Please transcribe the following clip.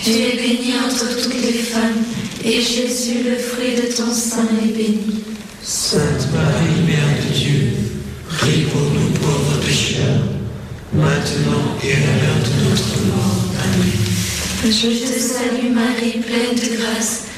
Tu es bénie entre toutes les femmes, et Jésus, le fruit de ton sein, est béni. Sainte Marie, Mère de Dieu, prie pour nous pauvres pécheurs, maintenant et à l'heure de notre mort. Amen. Je te salue Marie, pleine de grâce,